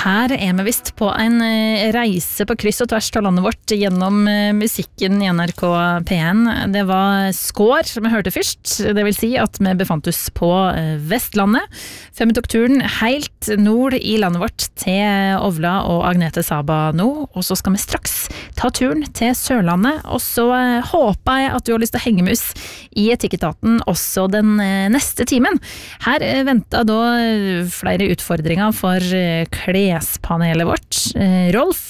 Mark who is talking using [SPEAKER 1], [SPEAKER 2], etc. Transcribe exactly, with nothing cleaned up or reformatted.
[SPEAKER 1] Her er vi visst på en reise på kryss og tvers av landet vårt gjennom musikken i N R K P én. Det var Skår som vi hørte først, det vil si at vi befant oss på Vestlandet. Før vi tok turen helt nord i landet vårt til Ovla og Agnete Saba nå, og så skal vi straks ta turen til Sørlandet, og så håper jeg at du har lyst til å henge med oss i Etikketaten også den neste timen. Her venter da flere utfordringer for klespanelet vårt. Rolf